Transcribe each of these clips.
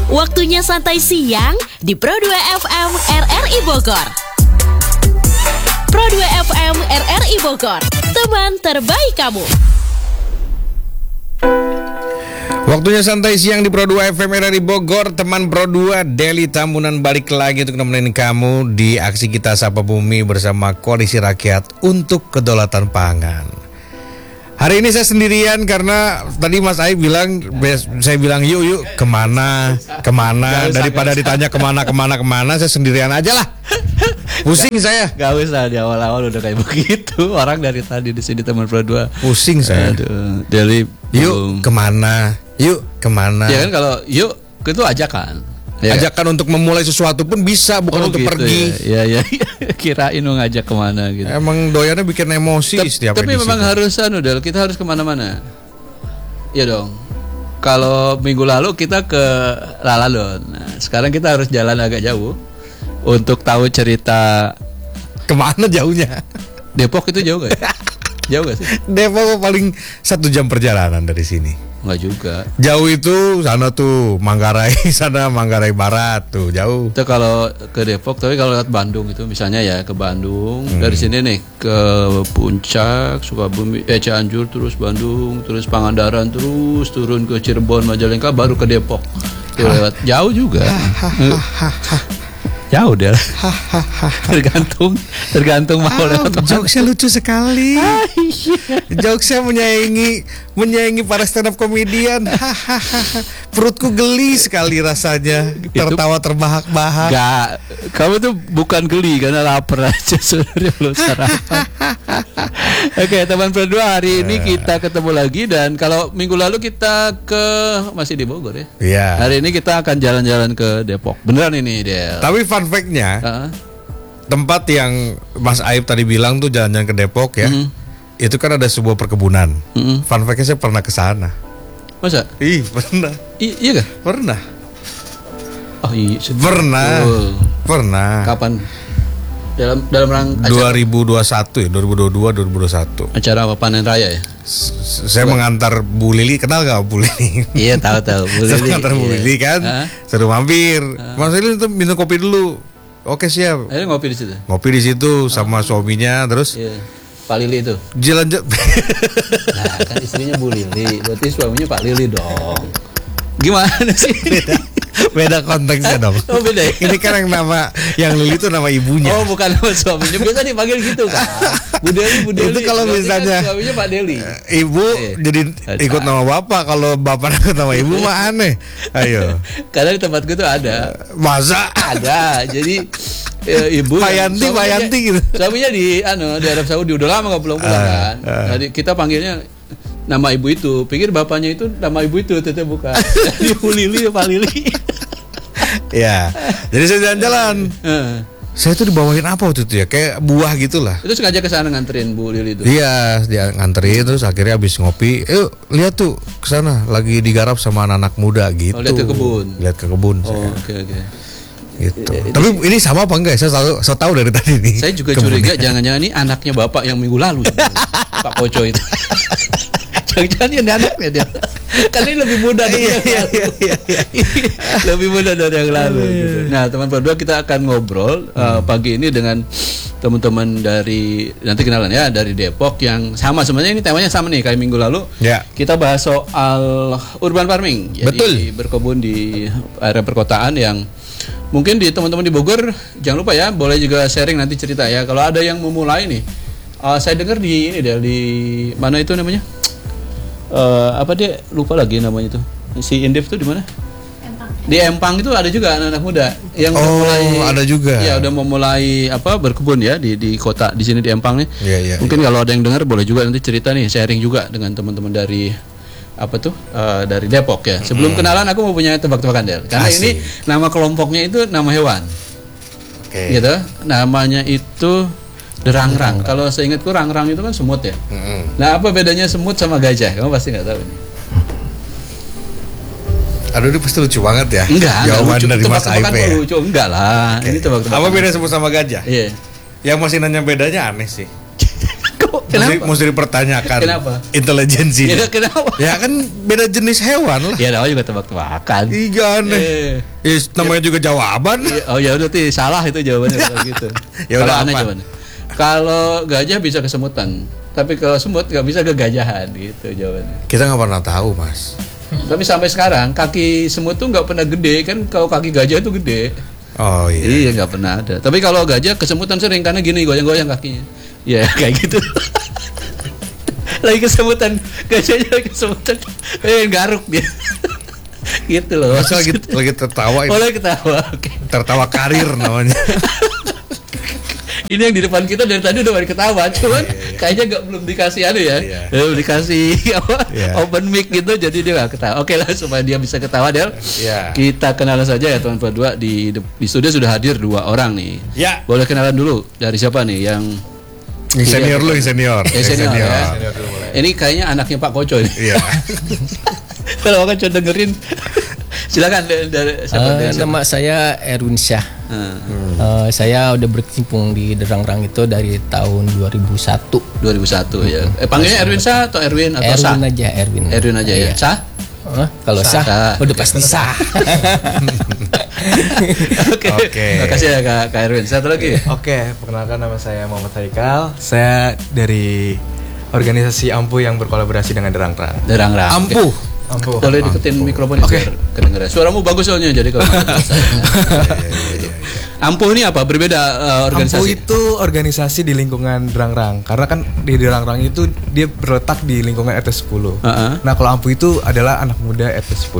Waktunya santai siang di Pro 2 FM RRI Bogor. Pro 2 FM RRI Bogor, teman terbaik kamu. Waktunya santai siang di Pro 2 FM RRI Bogor. Teman Pro 2 Deli Tambunan balik lagi untuk nemenin kamu di aksi kita Sapa Bumi bersama Koalisi Rakyat untuk Kedaulatan Pangan. Hari ini saya sendirian karena tadi Mas Aib bilang, saya bilang yuk kemana daripada ditanya kemana saya sendirian aja lah. Pusing saya. Gak usah, di awal-awal udah kayak begitu. Orang dari tadi di sini teman Pro 2. Pusing saya. Aduh, Deli yuk kemana? Ya kan kalau yuk itu ajakan. Ya, ajakan untuk memulai sesuatu pun bisa, bukan untuk gitu, pergi. Ya. Kirain mau ngajak kemana gitu. Emang doyannya bikin emosi setiap edisi. Tapi memang harus Del, kita harus kemana-mana. Iya dong. Kalau minggu lalu kita ke Lalalon. Nah, sekarang kita harus jalan agak jauh untuk tahu cerita. Kemana jauhnya? Depok itu jauh gak? Jauh gak sih? Depok paling 1 jam perjalanan dari sini. Enggak juga. Jauh itu sana tuh Manggarai, sana Manggarai Barat tuh jauh. Itu kalau ke Depok, tapi kalau lewat Bandung itu misalnya ya ke Bandung, dari sini nih ke Puncak, Sukabumi, Cianjur, terus Bandung, terus Pangandaran, terus turun ke Cirebon, Majalengka, baru ke Depok. Lewat jauh juga. Jauh deh. Tergantung mau lewat. Jokesnya lucu sekali. Jokesnya menyaingi para stand up komedian. Perutku geli sekali rasanya. Tertawa terbahak-bahak. Gak, kamu tuh bukan geli karena lapar aja sebenarnya belum sarapan. Oke, teman Pro 2, hari ini kita ketemu lagi, dan kalau minggu lalu kita masih di Bogor ya. Iya. Hari ini kita akan jalan-jalan ke Depok. Beneran ini Del. Tapi fun fact-nya, tempat yang Mas Aib tadi bilang tuh jalan-jalan ke Depok ya, itu kan ada sebuah perkebunan. Fun fact-nya saya pernah ke sana. Masa? Pernah. Iya kah? Pernah. Oh iya. Pernah. Kapan? Dalam rangka 2021 ya, 2022 2021. Acara apa, panen raya ya? Saya mengantar Bu Lili, kenal gak Bu Lili? Iya, tahu Bu Lili. Saya mengantar Bu Lili kan, suruh mampir. Mas Lili tuh minum kopi dulu. Oke, siap. Akhirnya ngopi di situ. Ngopi di situ sama suaminya, terus Pak Lili itu. Jalan. Nah, kan istrinya Bu Lili, berarti suaminya Pak Lili dong. Gimana sih? Beda konteksnya dong. Oh, beda ya? Ini kan yang Lili itu nama ibunya. Oh, bukan nama suaminya. Biasa dipanggil gitu kan. Bu Deli. Itu kalau misalnya kan suaminya Pak Deli. Ibu jadi ikut nama bapak, kalau bapak ikut nama ibu mah aneh. Ayo. Karena di tempatku tuh ada. Masa? Ada. Jadi ibu Payanti gitu. Suaminya di Arab Saudi, udah lama gak pulang-pulang kan. Jadi kita panggilnya nama ibu itu, pikir bapaknya itu nama ibu itu, ternyata bukan. Ibu Lili, Pak Lili. Ya, jadi saya jalan-jalan. Saya tuh dibawain apa waktu itu ya, kayak buah gitulah. Itu sengaja ke sana nganterin Bu Lili itu. Iya, dia nganterin, terus akhirnya habis ngopi, lihat tuh ke sana lagi digarap sama anak-anak muda gitu. Oh, lihat ke kebun. Oh, oke. Gitu. Tapi ini sama apa enggak ya? Saya tahu dari tadi nih. Saya juga curiga jangan-jangan ini anaknya bapak yang minggu lalu. Pak Poco itu. Jangan-jangan ini anaknya dia. Karena ini lebih muda dari yang lalu. Lebih muda dari yang lalu gitu. Nah, teman berdua kita akan ngobrol pagi ini dengan teman-teman dari, nanti kenalan ya, dari Depok yang sama, sebenarnya ini temanya sama nih kayak minggu lalu. Ya. Kita bahas soal urban farming. Jadi betul. Berkebun di area perkotaan yang mungkin di teman-teman di Bogor, jangan lupa ya, boleh juga sharing nanti cerita ya. Kalau ada yang memulai nih, saya dengar di ini deh, di mana itu namanya? Apa dia lupa lagi namanya itu. Si Indef tuh di mana? Di Empang itu ada juga anak-anak muda yang mulai, ada juga. Ya, udah memulai berkebun ya di kota di sini di Empang nih. Iya. Mungkin kalau ada yang dengar boleh juga nanti cerita nih, sharing juga dengan teman-teman dari dari Depok ya. Sebelum kenalan aku mau punya tebak-tebakan Del. Karena ini nama kelompoknya itu nama hewan. Oke. Gitu. Namanya itu derangrang. Kalau seingatku rangrang itu kan semut ya. Nah, apa bedanya semut sama gajah? Kamu pasti nggak tahu ini. Aduh, ini pasti lucu banget ya. Enggak, jawaban lucu. dari Mas Aib ya. Lucu enggak lah. Okay. Ini tebak-tebakan. Apa bedanya semut sama gajah? Iya. Yang masih nanya bedanya aneh sih. Mesti dipertanyakan. Kenapa? Intelijensi. Ya, kenapa? Ya kan beda jenis hewan lah. Ya namanya juga tebak-tebakan. Iya aneh. Namanya juga jawaban. Oh ya udah salah itu jawabannya kalau gitu. Ya udah, kalau aneh apa? jawabannya. Kalau gajah bisa kesemutan, tapi kalau semut nggak bisa kegajahan gitu jawabannya. Kita nggak pernah tahu, Mas. Tapi sampai sekarang kaki semut tuh nggak pernah gede kan, kalau kaki gajah itu gede. Oh iya. Iya nggak pernah ada. Tapi kalau gajah kesemutan sering karena gini goyang-goyang kakinya. Iya kayak gitu. Lagi kesemutan, gajahnya lagi kesemutan, garuk dia. Gitu loh. Masa lagi tertawa ini. Boleh ketawa. Oke. Tertawa karir namanya. Ini yang di depan kita dari tadi udah pada ketawa, cuman kayaknya belum dikasih belum dikasih open mic gitu, jadi dia nggak ketawa. Oke lah, supaya dia bisa ketawa Del. Kita kenalan saja ya teman berdua. Di studio sudah hadir 2 orang nih. Ya. Boleh kenalan dulu dari siapa nih yang senior lu, senior. Senior. Ini kayaknya anaknya Pak Koco ini. Iya. Kalau Pak Koco dengerin, silakan dari siapa? Nama saya Erwin Syah. Saya udah berkecimpung di Derangrang itu dari tahun 2001. 2001 ya. Panggilnya Erwin Syah atau Erwin atau Syah? Erwin aja ya. Syah? Kalau Syah udah pasti Syah. Oke. Terima kasih ya Kak Erwin. Satu lagi. Oke, perkenalkan nama saya Muhammad Haikal. Saya dari organisasi Ampuh yang berkolaborasi dengan Derangrang. Ampuh. Boleh deketin mikrofon biar kedengeran. Suaramu bagus soalnya, jadi kalau Ampuh ini apa? Berbeda organisasi. Ampuh itu organisasi di lingkungan Derangrang. Karena kan di Derangrang itu dia terletak di lingkungan RT 10. Nah, kalau Ampuh itu adalah anak muda RT 10.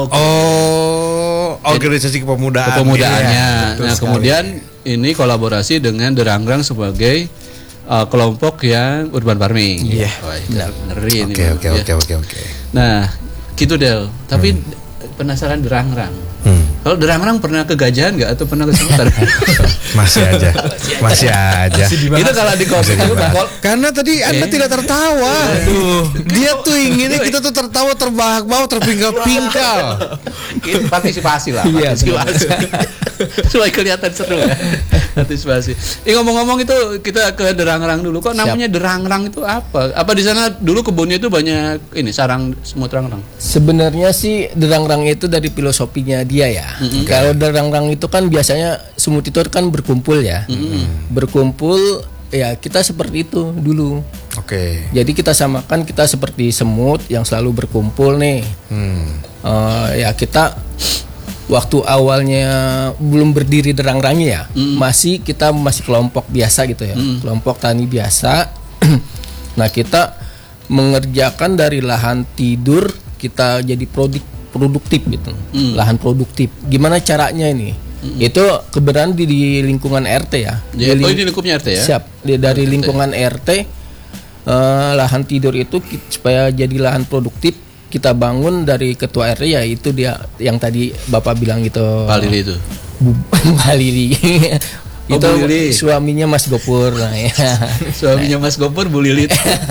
Organisasi kepemudaan. Kepemudaannya. Ya, nah, kemudian ini kolaborasi dengan Derangrang sebagai kelompok yang urban farming. Iya. Ngeri ini. Oke. Nah, gitu Del. Tapi penasaran Derangrang. Kalau Derangrang pernah kegajahan nggak atau pernah kesemutan? Masih aja. Itu kalau di kopi karena tadi Anda tidak tertawa. Dia tuh inginnya kita tuh tertawa terbahak-bahak, terpingkal-pingkal. Itu partisipasi lah. Supaya kelihatan seru ya. Partisipasi. Ngomong-ngomong itu kita ke Derangrang dulu. Kok namanya Derangrang itu apa? Apa di sana dulu kebunnya itu banyak ini sarang semut rangrang? Sebenarnya sih Derangrang itu dari filosofinya dia ya. Kalau Derangrang itu kan biasanya semut itu kan berkumpul ya. Berkumpul ya, kita seperti itu dulu. Oke. Jadi kita samakan, kita seperti semut yang selalu berkumpul nih. Ya kita waktu awalnya belum berdiri Derangrangnya ya, masih kelompok biasa gitu ya, kelompok tani biasa. Nah, kita mengerjakan dari lahan tidur kita jadi produktif gitu, lahan produktif. Gimana caranya ini? Itu kebenaran di lingkungan RT ya. Ini lingkupnya RT ya. Siap. Dari lingkungan RT, lahan tidur itu supaya jadi lahan produktif. Kita bangun dari ketua RT, ya itu dia yang tadi Bapak bilang gitu. Pak Lili itu. Pak Lili. Itu Lili. Suaminya Mas Gopur. Nah, ya. Suaminya Mas Gopur, Bu Lili.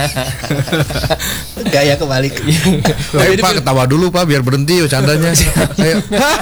Gaya kebalik. Pak, ketawa dulu Pak biar berhenti candanya. Ayo.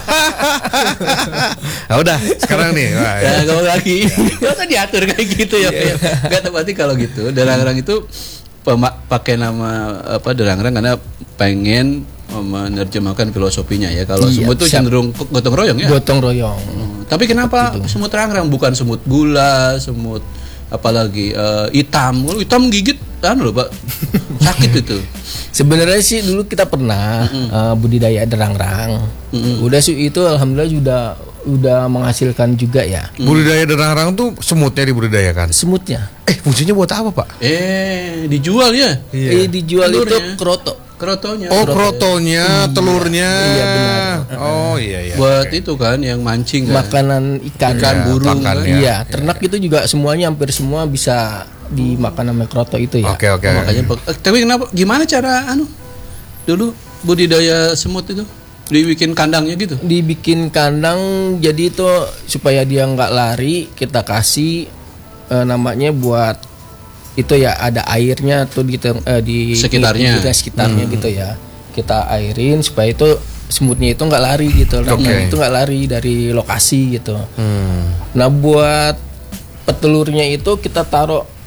Nah, udah, sekarang nih. Ya, ngomong lagi. Enggak usah diatur kayak gitu ya. Enggak tepati kalau gitu. Derangrang itu pakai nama Derangrang karena pengen menerjemahkan filosofinya ya. Kalau semut itu cenderung gotong royong ya. Gotong royong. Tapi kenapa semut rangrang bukan semut gula, semut apalagi hitam? Hitam gigit loh Pak. Sakit itu. Sebenarnya sih dulu kita pernah budidaya Derangrang. Udah sih itu alhamdulillah udah menghasilkan juga ya. Budidaya Derangrang tuh semutnya dibudidayakan. Semutnya. Fungsinya buat apa Pak? Dijual ya. Dijual telurnya. Itu Krotonya. Krotonya, telurnya. Iya benar. Oh iya. Buat itu kan yang mancing kan. Makanan ikan burung kan. Iya, ternak itu juga semuanya hampir semua bisa dimakan sama kroto itu ya. Oke. Makanya tapi kenapa gimana cara dulu budidaya semut itu? Dibikin kandangnya gitu? Dibikin kandang, jadi itu supaya dia nggak lari, kita kasih namanya buat itu ya ada airnya tuh di sekitarnya gitu ya. Kita airin supaya itu semutnya itu nggak lari gitu. Itu nggak lari dari lokasi gitu. Nah, buat petelurnya itu kita taruh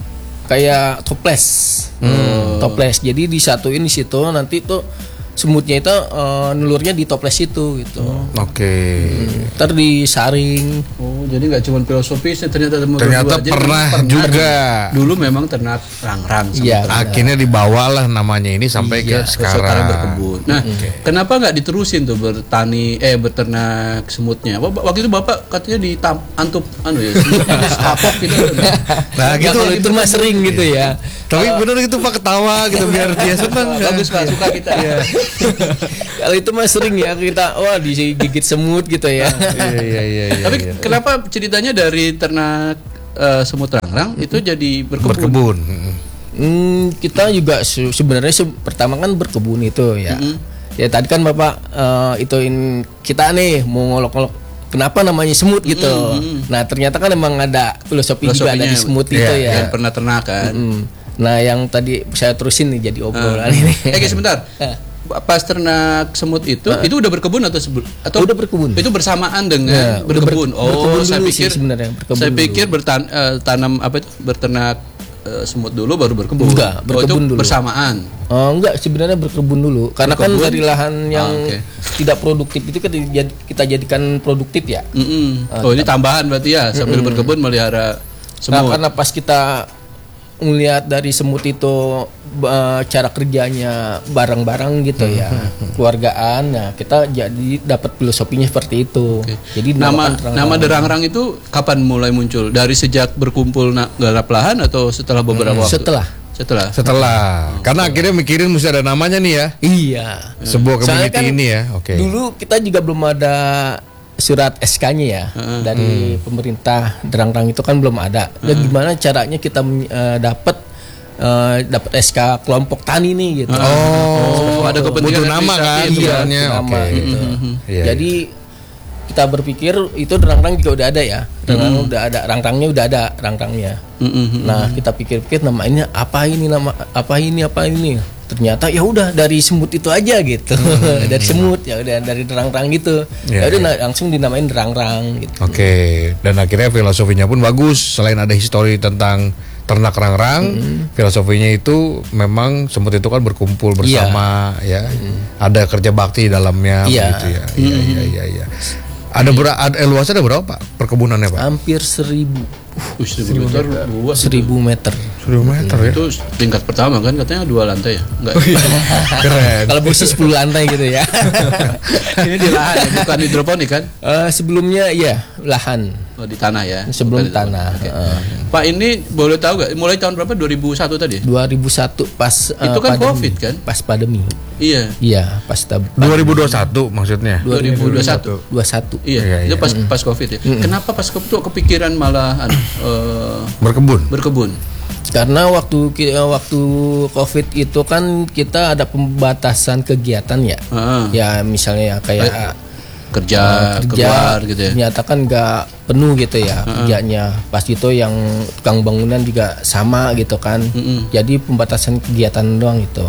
kayak toples. Toples. Jadi disatuin di situ, nanti tuh semutnya itu nelurnya di toples itu gitu. Oke. Ntar disaring. Oh, jadi nggak cuma filosofisnya, ternyata Pernah juga. Dulu memang ternak rangrang. Iya. Akhirnya dibawalah namanya ini sampai ke sekarang. Berkebun. Nah, kenapa nggak diterusin tuh beternak semutnya? Waktu itu Bapak katanya antup kapok gitu. Nah, gitu Kalau itu mah sering gitu ya. Tapi bener itu Pak, ketawa gitu biar dia senang. Bagus Pak, suka kita. Kalau itu mah sering ya kita digigit semut gitu ya. Iya. Tapi kenapa ceritanya dari ternak semut rangrang itu jadi berkebun? Kita juga sebenarnya pertama kan berkebun itu ya. Ya tadi kan Bapak ituin kita nih mau ngolok-ngolok kenapa namanya semut gitu. Nah ternyata kan emang ada filosofinya dari semut itu ya. Yang pernah ternak kan. Nah yang tadi saya terusin nih jadi obrolan ini. Sebentar. Pas ternak semut itu udah berkebun atau udah berkebun? Itu bersamaan dengan berkebun. Saya pikir sebenarnya tanam beternak semut dulu baru berkebun. Enggak, berkebun itu dulu. Bersamaan. Enggak, sebenarnya berkebun dulu. Karena kan dari lahan yang tidak produktif itu kita jadikan produktif ya. Ini tambahan berarti ya sambil berkebun melihara semut. Nah, karena pas kita melihat dari semut itu cara kerjanya bareng-bareng gitu ya, keluargaan. Nah, kita jadi dapat filosofinya seperti itu. Jadi nama derangrang itu kapan mulai muncul? Dari sejak berkumpul garap lahan atau setelah beberapa waktu? Setelah. Karena akhirnya mikirin mesti ada namanya nih ya. Iya. Sebuah community ini ya. Oke. Dulu kita juga belum ada surat SK-nya ya dari pemerintah derangrang itu kan belum ada. Dan gimana caranya kita dapat SK kelompok tani nih gitu. Ada kepentingan nama kan sebenarnya. Nama gitu. Jadi kita berpikir itu derangrang juga udah ada ya. Derangrang udah ada, rangrangnya udah ada rangrangnya. Nah, kita pikir-pikir namanya apa ini? Ternyata ya udah dari semut itu aja gitu. Dari semut ya udah dari derangrang gitu. Ya udah langsung dinamain derangrang gitu. Oke. Dan akhirnya filosofinya pun bagus. Selain ada histori tentang ternak rangrang, filosofinya itu memang semut itu kan berkumpul bersama ya. Ada kerja bakti di dalamnya begitu ya. Iya. Ada luasnya ada berapa Pak perkebunannya Pak? Hampir 1.000 meter luas. 1.000 meter. 1.000 meter ya. Itu tingkat pertama kan katanya 2 lantai ya? Enggak. Keren. Kalau busi 10 lantai gitu ya. Ini di lahan ya, bukan hidroponik kan? Sebelumnya iya, lahan. Di tanah ya. Sebelum tanah. Pak, ini boleh tahu nggak? Mulai tahun berapa? 2001 tadi? 2001 pas itu kan pandemi. Covid kan? Pas pandemi. Iya, pas 2021 maksudnya. 2021. 21. Iya. Itu pas Covid ya. Kenapa pas Covid tuh kepikiran malah berkebun? Karena waktu Covid itu kan kita ada pembatasan kegiatan ya. Ya misalnya kayak kerja keluar gitu ya. Ternyata kan nggak penuh gitu ya kerjanya. Pas itu yang tukang bangunan juga sama gitu kan. Jadi pembatasan kegiatan doang itu.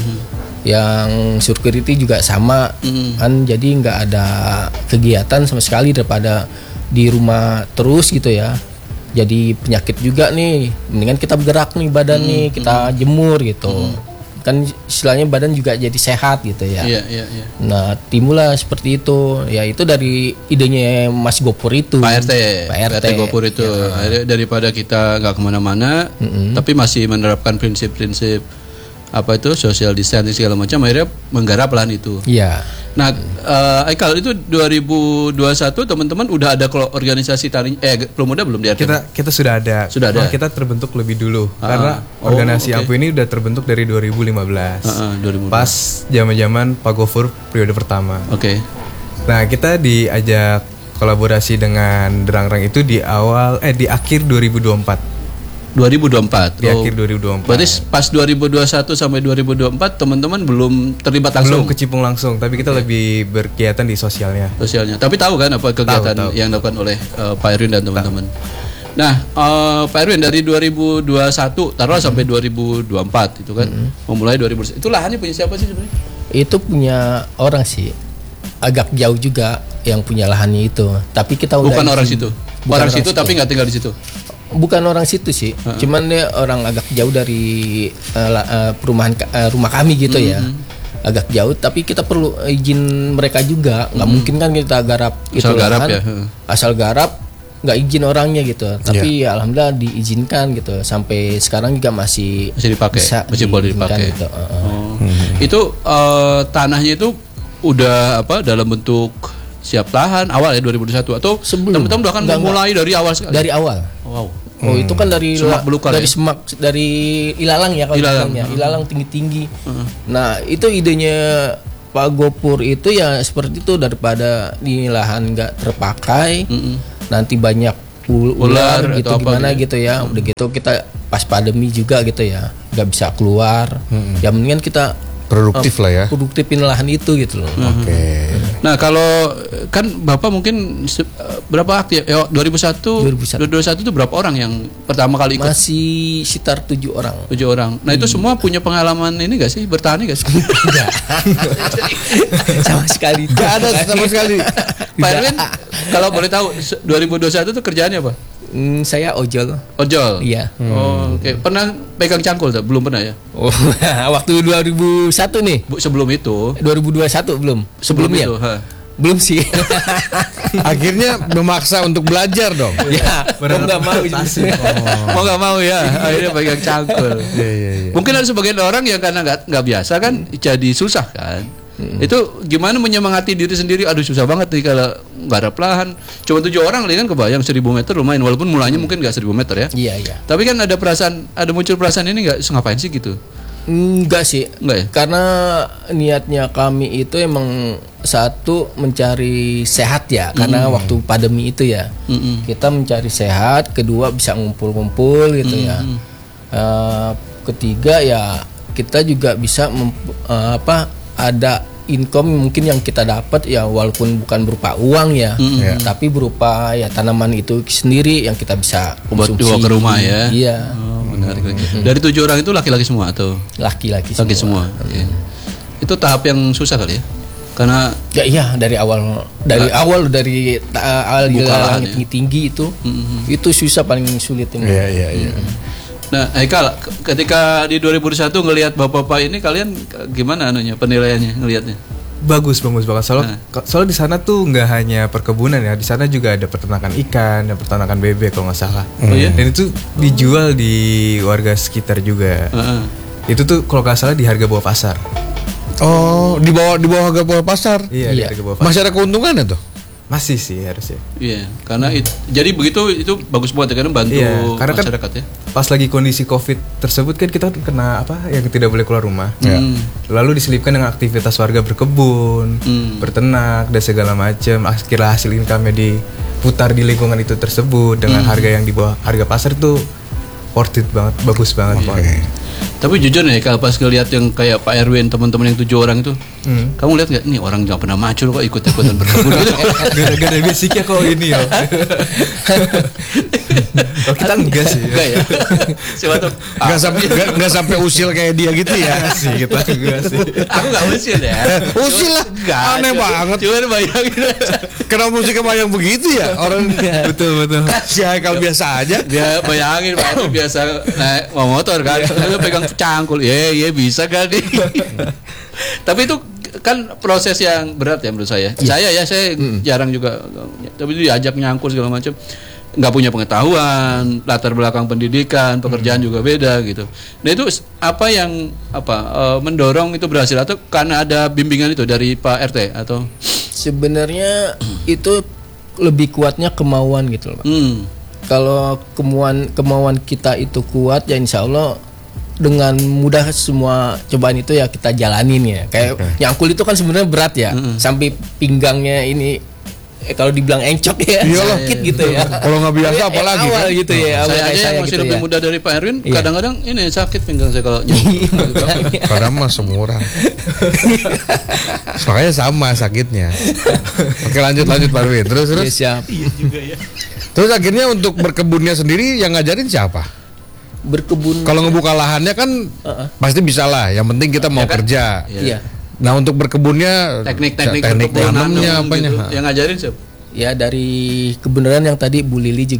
Yang security juga sama kan. Jadi nggak ada kegiatan sama sekali daripada di rumah terus gitu ya. Jadi penyakit juga nih. Mendingan kita bergerak nih badan nih, kita jemur gitu. Kan istilahnya badan juga jadi sehat gitu ya. Iya. Nah, timbullah seperti itu. Ya itu dari idenya Mas Gopur itu. Pak RT Gopur itu. Ya. Daripada kita nggak kemana-mana, tapi masih menerapkan prinsip-prinsip social distancing segala macam, akhirnya menggarap lahan itu. Iya. Nah, kalau itu 2021 teman-teman udah ada organisasi tani Pemuda belum di RT? Kita sudah ada. Kita terbentuk lebih dulu karena organisasi AMPU ini udah terbentuk dari 2015. 2015. Pas zaman-zaman Pak Gofur periode pertama. Oke. Nah, kita diajak kolaborasi dengan derangrang itu di akhir 2024. 2024. Di akhir 2024. Berarti pas 2021 sampai 2024 teman-teman belum terlibat langsung. Belum kecimpung langsung, tapi kita lebih berkegiatan di sosialnya. Tapi tahu kan apa kegiatan yang dilakukan oleh Pak Erwin dan teman-teman. Nah, Pak Erwin dari 2021 taruhlah sampai 2024 itu kan memulai 2000. Itu lahannya punya siapa sih sebenarnya? Itu punya orang sih. Agak jauh juga yang punya lahannya itu. Tapi kita udah bukan orang situ. Orang situ tapi nggak tinggal di situ. Bukan orang situ sih, cuman dia orang agak jauh dari rumah kami gitu ya. Agak jauh, tapi kita perlu izin mereka juga. Nggak mungkin kan kita garap Asal garap ya. Asal garap nggak izin orangnya gitu. Tapi ya alhamdulillah diizinkan gitu. Sampai sekarang juga masih dipakai, masih boleh dipakai. Gitu. Itu tanahnya itu udah dalam bentuk siap lahan awal ya 2021 atau sebelum teman-teman udah kan mulai dari awal sekali? Dari awal. Wow. Oh itu kan dari semak belukar dari ya? semak dari ilalang ya kalau bilangnya. Ilalang tinggi-tinggi. Nah itu idenya Pak Gopur itu ya seperti itu, daripada di lahan nggak terpakai, nanti banyak ular gitu gimana gitu ya. Udah gitu kita pas pandemi juga gitu ya, nggak bisa keluar. Ya mendingan kita produktif lah ya. Produktifin lahan itu gitu loh. Oke. Nah kalau kan Bapak mungkin berapa aktif? 2021 itu berapa orang yang pertama kali ikut? Masih sekitar 7 orang. 7 orang. Nah itu semua punya pengalaman ini gak sih? Bertani gak sih? Enggak. Sama sekali. Gak ada sama sekali. Pak Erwin, kalau boleh tahu 2021 itu kerjaannya apa? Saya ojol. Ojol? Iya. Oh, oke. Pernah pegang cangkul tak? Belum pernah ya? Oh, waktu 2001 nih. Sebelum itu? 2021 belum. Sebelumnya? Itu, belum sih. Akhirnya memaksa untuk belajar dong. Ya, mau nggak mau. Mau nggak mau ya. Akhirnya pegang cangkul. Iya. Mungkin ada sebagian orang yang karena nggak biasa kan, jadi susah kan. Itu gimana menyemangati diri sendiri? Aduh susah banget nih kalau garap lahan. Cuma 7 orang nih kan kebayang 1000 meter lumayan, walaupun mulanya mungkin nggak 1000 meter ya. Iya. Tapi kan ada muncul perasaan ini nggak, ngapain sih gitu? Enggak sih. Enggak ya? Karena niatnya kami itu emang satu mencari sehat ya, karena waktu pandemi itu ya. Kita mencari sehat, kedua bisa ngumpul-ngumpul gitu ya. Ketiga ya kita juga bisa ada income mungkin yang kita dapat ya, walaupun bukan berupa uang ya, tapi berupa ya tanaman itu sendiri yang kita bisa konsumsi. Buat dibawa ke rumah ya. Iya. Menarik. Dari 7 orang itu laki-laki semua atau? Laki-laki semua. Iya. Itu tahap yang susah kali ya? Karena dari awal yang tinggi itu susah, paling sulit ini. Iya. Nah, Haikal, ketika di 2021 ngelihat bapak-bapak ini, kalian gimana penilaiannya ngelihatnya? Bagus banget. Soalnya di sana tuh nggak hanya perkebunan ya, di sana juga ada peternakan ikan, ada peternakan bebek kalau nggak salah. Oh iya? Dan itu dijual di warga sekitar juga. Itu tuh kalau nggak salah di harga bawah pasar. Oh, di bawah harga bawah pasar. Iya, di harga bawah pasar. Masih ada keuntungannya tuh? Masih sih harusnya. Iya, karena jadi begitu itu bagus banget ya, karena bantu karena masyarakat kan ya. Pas lagi kondisi COVID tersebut kan kita kena yang tidak boleh keluar rumah. Lalu diselipkan dengan aktivitas warga berkebun, berternak dan segala macam. Akhirnya hasil income-nya diputar di lingkungan itu tersebut dengan harga yang di bawah harga pasar tuh worth it banget, bagus banget. Tapi jujur nih, kalau pas ngeliat yang kayak Pak Erwin, teman-teman yang 7 orang itu, kamu lihat nggak? Nih orang nggak pernah macul kok ikut-ikutan berkebun gitu. Gara-gara basicnya kok ini ya. Oh, kita enggak sih. Enggak ya. Siapa tuh? Nggak sampai usil kayak dia gitu ya. Sih kita enggak sih. Aku nggak usil ya. Usil lah. Aneh banget. Cuman bayangin. Kenapa musiknya bayang begitu ya? Orang Betul. si Haikal biasa aja. Dia bayangin Pak Erwin biasa naik motor kan, dia pegang cangkul. Iya bisa kan nih. Tapi itu kan proses yang berat ya menurut saya. Saya jarang juga, tapi itu diajak nyangkul segala macam. Nggak punya pengetahuan, latar belakang pendidikan, pekerjaan juga beda gitu. Nah itu apa yang mendorong itu berhasil, atau karena ada bimbingan itu dari Pak RT atau? Sebenarnya itu lebih kuatnya kemauan gitu loh, Pak. Kalau kemauan kita itu kuat ya insya Allah dengan mudah semua cobaan itu ya kita jalanin ya. Kayak nyangkul itu kan sebenarnya berat ya, sampai pinggangnya ini kalau dibilang encok ya, sakit gitu ya. Kalau nggak biasa apalagi awal kan? gitu ya. Saya aja yang masih gitu lebih ya. muda dari Pak Erwin, kadang-kadang ini sakit pinggang saya kalau nyangkul. Padahal mah semua orang. Makanya sama sakitnya. Oke, lanjut Pak Erwin. Terus. Siap. Terus akhirnya untuk berkebunnya sendiri yang ngajarin siapa? Berkebun. Kalau ngebuka lahannya kan pasti bisa lah. Yang penting kita mau kerja. Iya. Nah untuk berkebunnya teknik tanamnya apanya? Gitu. Yang ngajarin siapa? Ya dari kebenaran yang tadi Bu Lili juga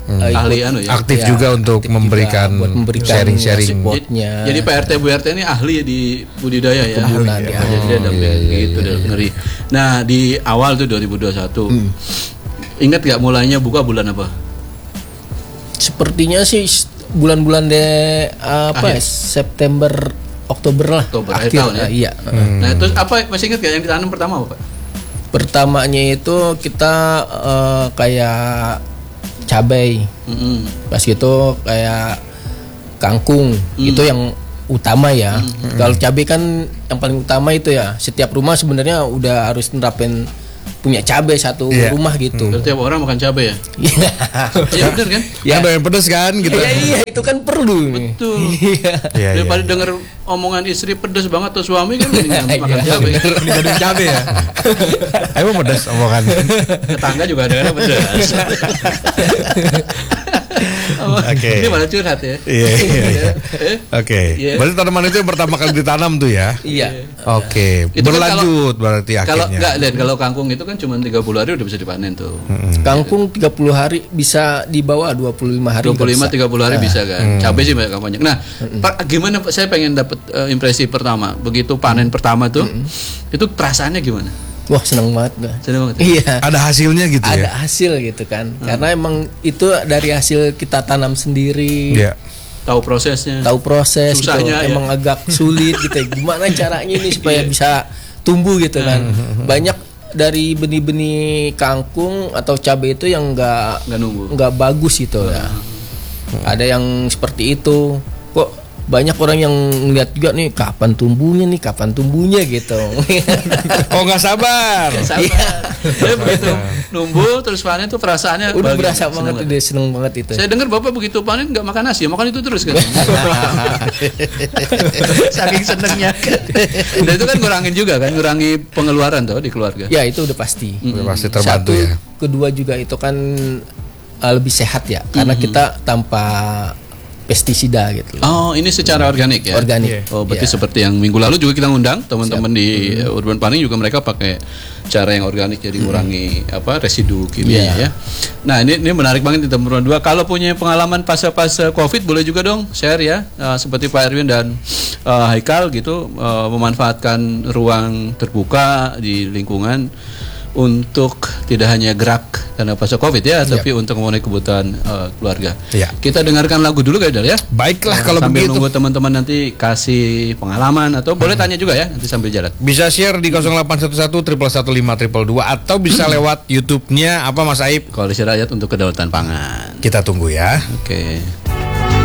Ahli anu ya. Aktif Ya, juga untuk aktif memberikan juga buat memberikan sharing-sharing. supportnya. Jadi Pak RT Bu RT ini ahli di budidaya ya. Perkebunan, ya. Jadi dia ada gitu udah ngeri. Nah, di awal tuh 2021. Ingat gak mulainya buka bulan apa? Sepertinya sih bulan-bulan September Oktober lah. Oktober, akhir akhir tahun ya? Iya. Nah, terus apa masih ingat gak yang ditanam pertama apa, Pak? Pertamanya itu kita kayak cabai. Pas gitu kayak kangkung. Itu yang utama ya. Kalau cabai kan yang paling utama itu ya. Setiap rumah sebenarnya udah harus nerapin punya cabai satu rumah gitu. Berarti tiap orang makan cabai ya? Iya. Iya bener kan? Ya doyan pedes kan gitu. Iya, itu kan perlu nih. Betul. Iya, Daripada denger omongan istri pedes banget atau suami kan mendingan makan cabai. Ini cabe ya. Emang pedes omongan. Tetangga juga ada yang pedes. Oke. Ini malah curhat ya. Iya. Oke. Iya. Berarti tanaman itu yang pertama kali ditanam tuh ya. Iya. Oke. Itu kan Berlanjut berarti Kalau akhirnya. enggak, Dan kalau kangkung itu kan cuma 30 hari udah bisa dipanen tuh. Kangkung 30 hari bisa dibawa 25 hari. 25-30 hari bisa kan. Cabai sih banyak. Nah, Pak, gimana Pak? Saya pengen dapat impresi pertama. Begitu panen pertama tuh, itu perasaannya gimana? Wah, seneng banget gua. Senang banget. Ya? Iya. Ada hasilnya gitu Ada ya. hasil gitu kan. Karena emang itu dari hasil kita tanam sendiri. Iya. Tahu prosesnya. Tahu proses gitu. Susahnya, ya. Emang agak sulit gitu. Gimana caranya ini supaya bisa tumbuh gitu kan. Banyak dari benih-benih kangkung atau cabai itu yang Nggak nunggu. nggak bagus gitu ya. Ada yang seperti itu. Kok banyak orang yang ngeliat juga nih kapan tumbuhnya gitu. Oh nggak sabar. Sabar. Saya begitu numbuh terus panen tuh perasaannya Udah bahagia, berasa senang banget, udah seneng banget itu. Saya dengar Bapak begitu panen nggak makan nasi, makan itu terus kan. Saking senengnya. Dan itu kan ngurangin juga kan, ngurangi pengeluaran tuh di keluarga. Ya itu udah pasti. Udah pasti terbantu Satu, ya. kedua juga itu kan lebih sehat ya, karena kita tanpa pestisida gitu. Oh, ini secara organik ya? Organik. Oh, berarti Ya. seperti yang minggu lalu juga kita ngundang teman-teman di urban farming juga mereka pakai cara yang organik jadi ngurangi residu kimia ya. Nah, ini menarik banget di teman dua. Kalau punya pengalaman fase-fase Covid boleh juga dong share ya. Seperti Pak Erwin dan Haikal gitu memanfaatkan ruang terbuka di lingkungan untuk tidak hanya gerak karena fase Covid ya, tapi untuk memenuhi kebutuhan keluarga. Ya. Kita dengarkan lagu dulu kali ya. Baiklah kalau Sambil begitu. nunggu teman-teman nanti kasih pengalaman atau boleh tanya juga ya nanti sambil jalan. Bisa share di 0811 115 atau bisa lewat YouTube-nya apa Mas Aib? Koalisi Rakyat untuk Kedaulatan Pangan. Kita tunggu ya. Oke.